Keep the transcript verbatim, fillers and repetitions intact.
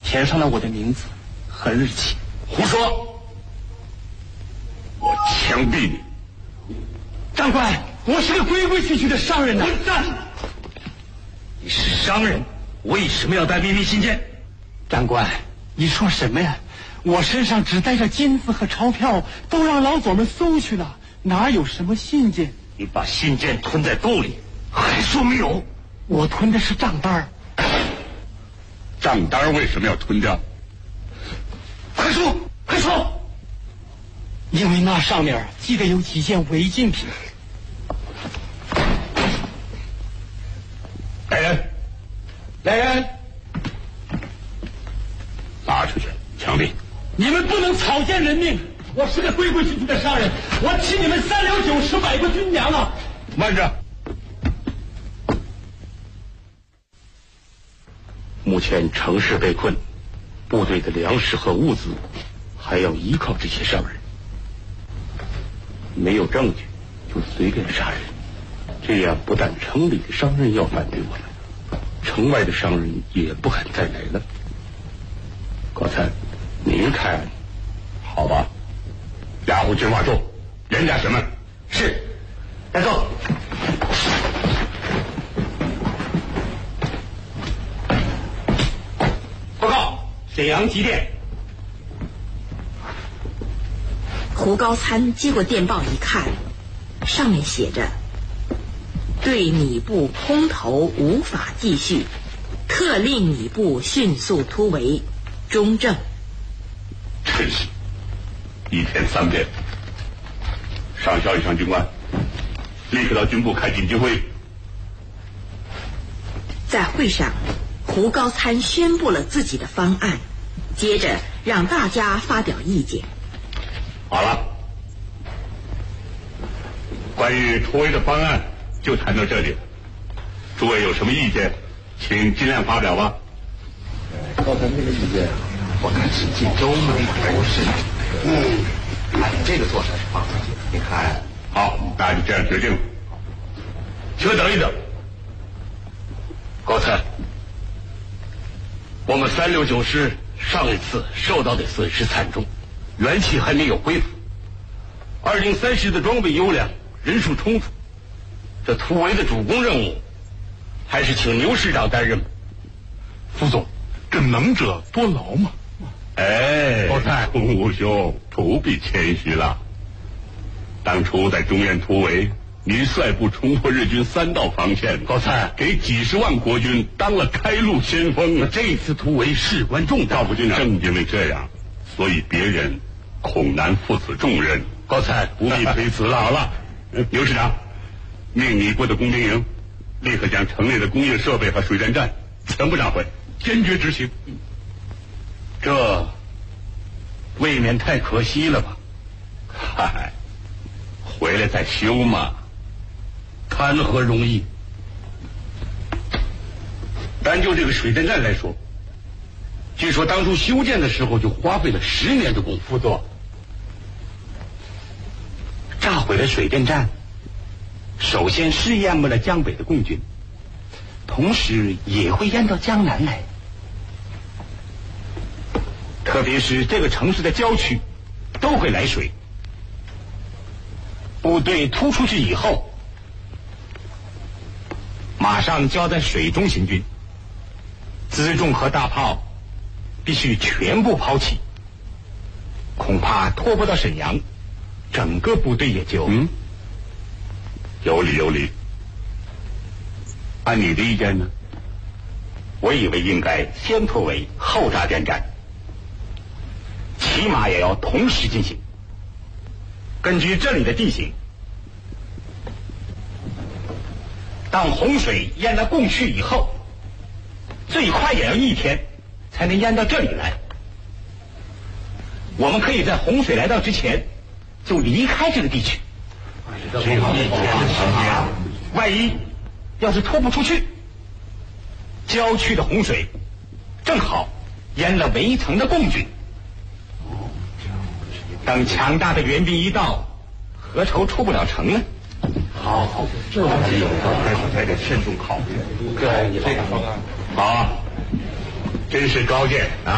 填上了我的名字和日期。 胡说！我枪毙你！ 长官，我是个规规矩矩的商人呐。 混蛋！你是商人，为什么要带秘密信件？ 长官，你说什么呀？我身上只带着金子和钞票，都让老左们搜去了，哪有什么信件？ 你把信件吞在肚里，还说没有？ 我吞的是账单。 账单为什么要吞掉？快说，快说！ 因为那上面记得有几件违禁品。 来人， 来人， 拉出去枪毙！ 你们不能草菅人命！我是个规规矩矩的商人，我替你们三六九十买过军粮啊！ 慢着！目前城市被困，部队的粮食和物资还要依靠这些商人。没有证据就随便杀人，这样不但城里的商人要反对我们，城外的商人也不敢再来了。高参，您看，好吧？押回军法处，严加审问。 是，带走。报告，沈阳急电。 胡高参接过电报一看，上面写着：对你部空投无法继续，特令你部迅速突围，中正。 真是一天三遍。上校以上军官，立刻到军部开紧急会议。 在会上，胡高参宣布了自己的方案，接着让大家发表意见。 好了，关于突围的方案就谈到这里了。诸位有什么意见，请尽量发表吧。 高参这个意见，我看是晋州嘛，不是。嗯，按这个做事方法，你看。 好，大家就这样决定了。请等一等，高参，我们三六九师上一次受到的损失惨重，元气还没有恢复。二零三师的装备优良，人数充足，这突围的主攻任务，还是请牛师长担任吧。 副总，这能者多劳嘛。 哎， 高参， 吴兄不必谦虚了。当初在中原突围，您率部冲破日军三道防线， 高参给几十万国军当了开路先锋。 这次突围事关重大， 赵副军长，正因为这样，所以别人恐难负此重任。 高参不必推辞了。 好了，牛师长，命你部的工兵营立刻将城内的工业设备和水电站全部炸毁， 坚决执行。 这未免太可惜了吧？嗨，回来再修嘛，谈何容易？单就这个水电站来说，据说当初修建的时候就花费了十年的功夫。 副座，炸毁了水电站，首先是淹没了江北的共军，同时也会淹到江南来。特别是这个城市的郊区都会来水，部队突出去以后，马上就要在水中行军，辎重和大炮必须全部抛弃，恐怕拖不到沈阳，整个部队也就…… 嗯，有理有理。按你的意见呢？ 我以为应该先突围后扎电站，起码也要同时进行。根据这里的地形，当洪水淹到共区以后，最快也要一天才能淹到这里来。我们可以在洪水来到之前就离开这个地区。 这个一天的时间， 万一要是拖不出去，郊区的洪水正好淹了围城的共军。等强大的援兵一到，何愁出不了城呢？ 好，好，这还是有的，还得慎重考虑。 对，你这个方案好，真是高见啊！